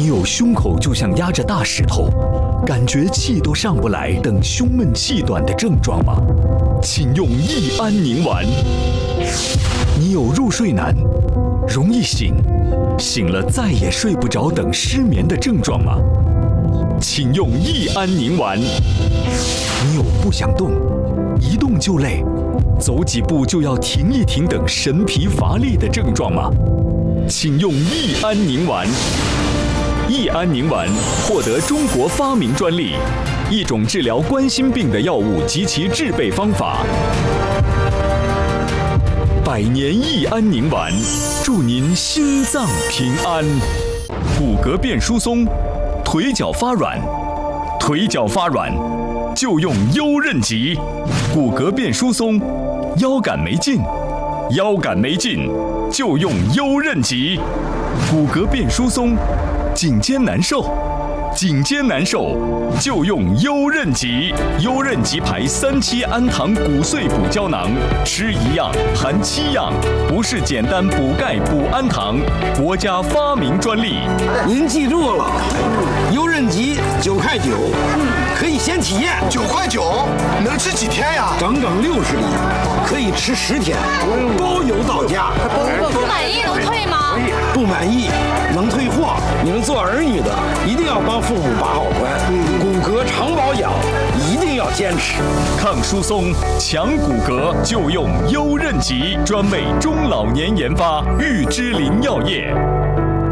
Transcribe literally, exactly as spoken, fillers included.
有胸口就像压着大石头，感觉气都上不来等胸闷气短的症状吗？请用益安宁丸。你有入睡难、容易醒、醒了再也睡不着等失眠的症状吗？请用益安宁丸。你有不想动、一动就累、走几步就要停一停等神疲乏力的症状吗？请用益安宁丸。益安宁丸获得中国发明专利，一种治疗冠心病的药物及其制备方法。百年益安宁丸，祝您心脏平安。骨骼变疏松，腿脚发软，腿脚发软就用优韧极。骨骼变疏松，腰杆没劲，腰杆没劲就用优韧极。骨骼变疏松，颈肩难受，颈肩难受就用优韧极。优韧极牌三七氨糖骨碎补胶囊，吃一样含七样，不是简单补钙补氨糖，国家发明专利。 您记住了，优韧极九块九，可以先体验。 九块九能吃几天呀？ 整整六十粒，可以吃十天，包邮到家。 不满意能退吗？ 不满意能退货。你们做儿女的一定要帮父母把好关，骨骼常保养一定要坚持。 抗疏松、强骨骼就用优韧极，专为中老年研发，玉芝林药业。